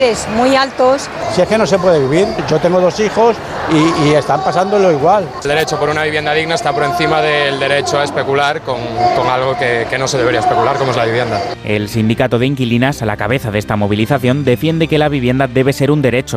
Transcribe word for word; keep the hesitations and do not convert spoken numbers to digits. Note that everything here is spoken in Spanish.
muy altos. Si es que no se puede vivir, yo tengo dos hijos y, y están pasándolo igual. El derecho por una vivienda digna está por encima del derecho a especular con, con algo que, que no se debería especular, como es la vivienda. El sindicato de inquilinas, a la cabeza de esta movilización, defiende que la vivienda debe ser un derecho